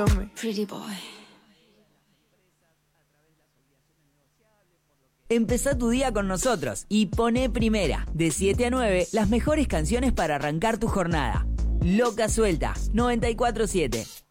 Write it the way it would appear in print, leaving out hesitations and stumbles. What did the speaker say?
Pretty boy. Empezá tu día con nosotros y poné primera, de 7 a 9, las mejores canciones para arrancar tu jornada. Loca Suelta, 94.7.